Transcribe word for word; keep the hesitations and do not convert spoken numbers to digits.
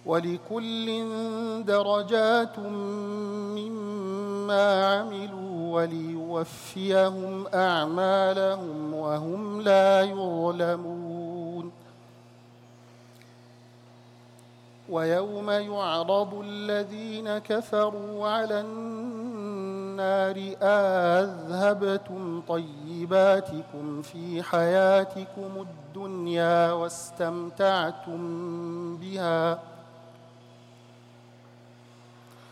ولكل درجات مما عملوا وليوفيهم أعمالهم وهم لا يظلمون. ويوم يعرض الذين كفروا على النار أذهبتم طيباتكم في حياتكم الدنيا واستمتعتم بها